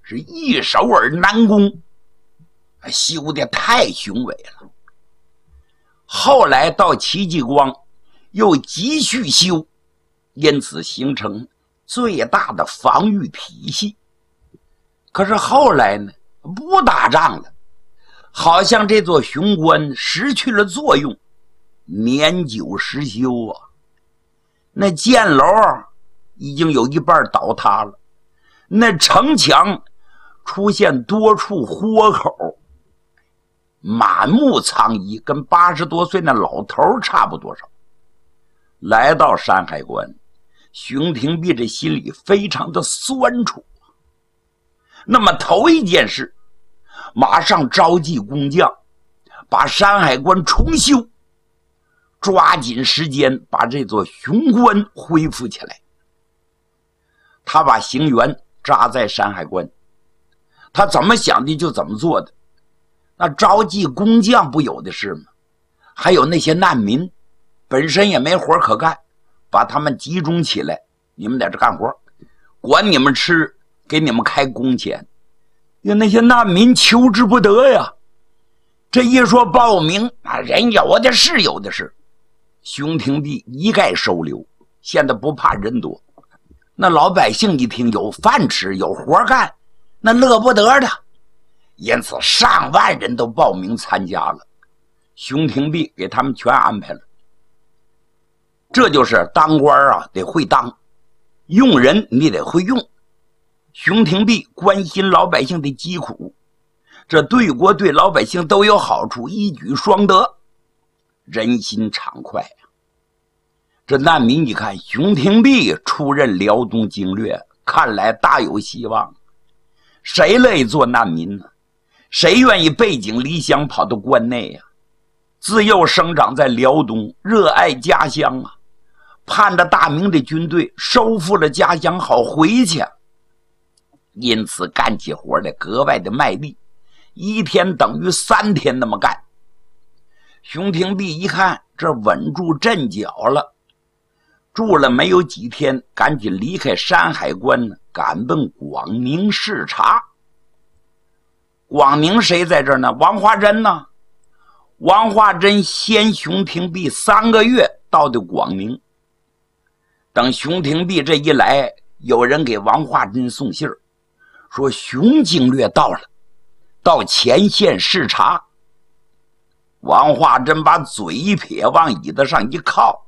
是易守而难攻，修的太雄伟了。后来到戚继光又继续修，因此形成最大的防御体系。可是后来呢，不打仗了，好像这座雄关失去了作用，年久失修啊。那箭楼已经有一半倒塌了，那城墙出现多处豁口，满目苍夷，跟80多岁那老头差不多少。来到山海关，熊廷弼这心里非常的酸楚。那么头一件事，马上召集工匠，把山海关重修，抓紧时间把这座雄关恢复起来。他把行辕扎在山海关，他怎么想的就怎么做的。那召集工匠不有的是吗？还有那些难民，本身也没活可干，把他们集中起来，你们在这干活，管你们吃，给你们开工钱。有那些难民求之不得呀，这一说报名人有的是有的是，熊廷弼一概收留，现在不怕人多。那老百姓一听有饭吃有活干，那乐不得的，因此上万人都报名参加了，熊廷弼给他们全安排了。这就是当官得会当，用人你得会用。熊廷弼关心老百姓的疾苦，这对国对老百姓都有好处，一举双得，人心畅快啊。这难民一看熊廷弼出任辽东经略，看来大有希望。谁乐意做难民呢？谁愿意背井离乡跑到关内啊？自幼生长在辽东，热爱家乡啊，盼着大明的军队收复了家乡好回去，因此干起活来格外的卖力，一天等于3天那么干。熊廷弼一看这稳住阵脚了，住了没有几天，赶紧离开山海关，赶奔广宁视察。广宁谁在这儿呢？王化贞呢？王化贞先熊廷弼3个月到的广宁。等熊廷弼这一来，有人给王化贞送信儿，说熊经略到了，到前线视察。王化贞把嘴一撇，往椅子上一靠，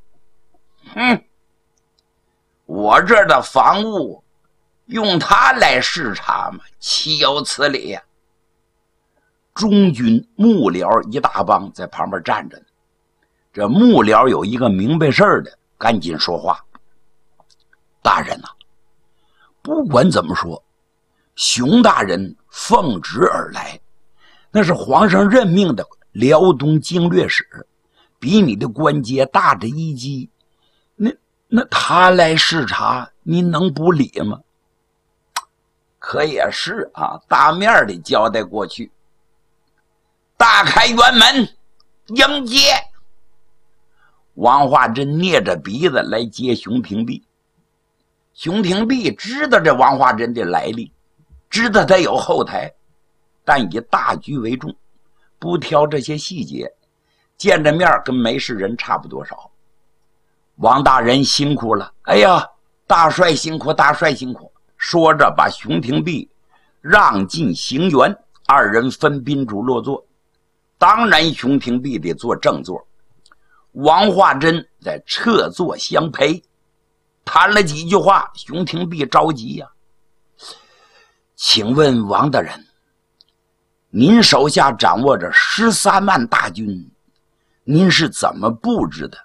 我这儿的防务用他来视察吗？岂有此理呀！中军幕僚一大帮在旁边站着呢，这幕僚有一个明白事的，赶紧说话：大人啊，不管怎么说，熊大人奉旨而来，那是皇上任命的辽东经略使，比你的官阶大着一级，那他来视察，你能不理吗？可也是啊，大面的交代过去。大开辕门迎接。王化贞捏着鼻子来接熊廷弼。熊廷弼知道这王化贞的来历，知道他有后台，但以大局为重，不挑这些细节，见着面跟没事人差不多少。王大人辛苦了，哎呀，大帅辛苦，大帅辛苦。说着把熊廷弼让进行辕，二人分宾主落座。当然熊廷弼得坐正座，王化贞在侧座相陪。谈了几句话，熊廷弼着急呀，请问王大人，您手下掌握着13万大军，您是怎么布置的？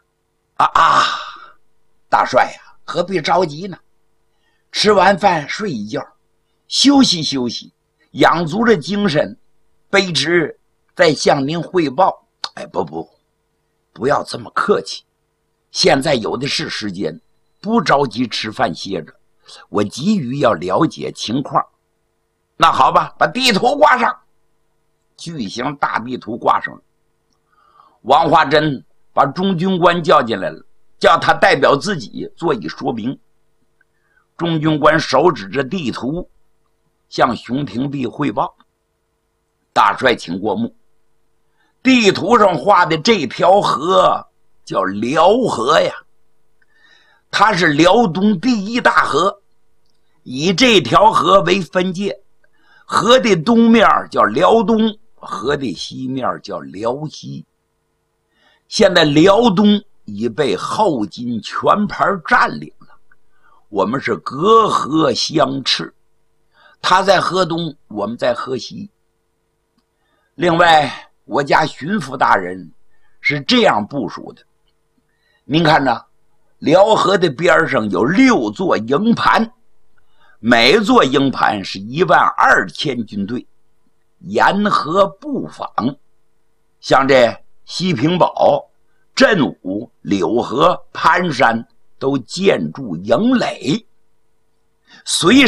大帅呀，何必着急呢？吃完饭睡一觉，休息休息，养足了精神，卑职再向您汇报。不要这么客气，现在有的是时间，不着急吃饭歇着，我急于要了解情况。那好吧，把地图挂上。巨型大地图挂上了。王化贞把中军官叫进来了，叫他代表自己做一说明。中军官手指着地图， 向熊廷弼汇报：大帅请过目，地图上画的这条河叫辽河呀，它是辽东第一大河，以这条河为分界，河的东面叫辽东，河的西面叫辽西。现在辽东已被后金全盘占领了，我们是隔河相斥，他在河东，我们在河西。另外，我家巡抚大人是这样部署的，您看呢，辽河的边上有6座营盘，每座营盘是12000军队，沿河布防。像这西平堡、镇武、柳河、潘山都建筑营垒，随